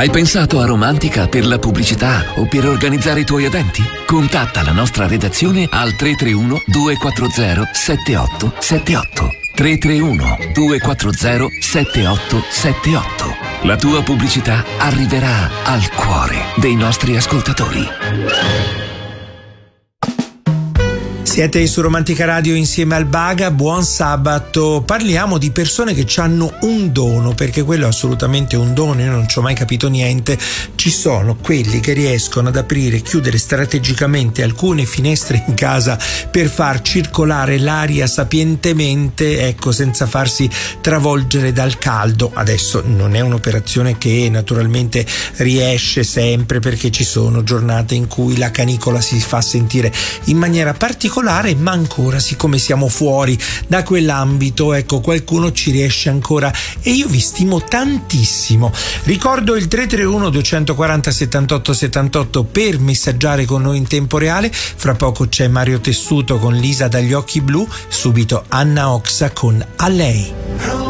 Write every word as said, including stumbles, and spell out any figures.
Hai pensato a Romantica per la pubblicità o per organizzare i tuoi eventi? Contatta la nostra redazione al tre tre uno due quattro zero sette otto sette otto. tre tre uno due quattro zero sette otto sette otto. La tua pubblicità arriverà al cuore dei nostri ascoltatori. Siete su Romantica Radio insieme al Baga, buon sabato. Parliamo di persone che hanno un dono, perché quello è assolutamente un dono, io non ci ho mai capito niente. Ci sono quelli che riescono ad aprire e chiudere strategicamente alcune finestre in casa per far circolare l'aria sapientemente, ecco, senza farsi travolgere dal caldo. Adesso non è un'operazione che naturalmente riesce sempre, perché ci sono giornate in cui la canicola si fa sentire in maniera particolare, ma ancora, siccome siamo fuori da quell'ambito, ecco, qualcuno ci riesce ancora e io vi stimo tantissimo. Ricordo il tre tre uno due quattro zero sette otto sette otto per messaggiare con noi in tempo reale. Fra poco c'è Mario Tessuto con Lisa dagli occhi blu, subito Anna Oxa con A lei.